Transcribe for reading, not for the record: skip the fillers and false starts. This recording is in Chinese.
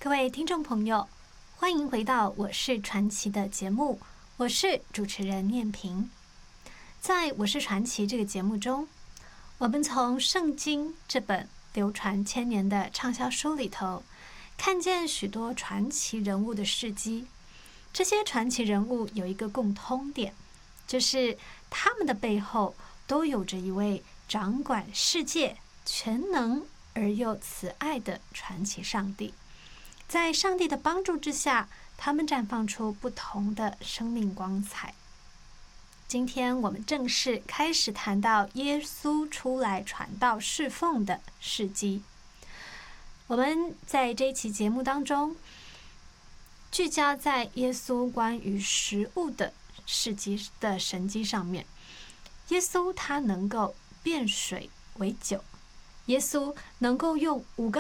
各位听众朋友，欢迎回到我是传奇的节目，我是主持人念萍。在我是传奇这个节目中，我们从圣经这本流传千年的畅销书里头，看见许多传奇人物的事迹。这些传奇人物有一个共通点，就是他们的背后都有着一位掌管世界、全能而又慈爱的传奇上帝。在上帝的帮助之下，他们绽放出不同的生命光彩。今天我们正式开始谈到耶稣出来传道侍奉的事迹。我们在这一期节目当中，聚焦在耶稣关于食物的事迹的神迹上面。耶稣他能够变水为酒，耶稣能够用5个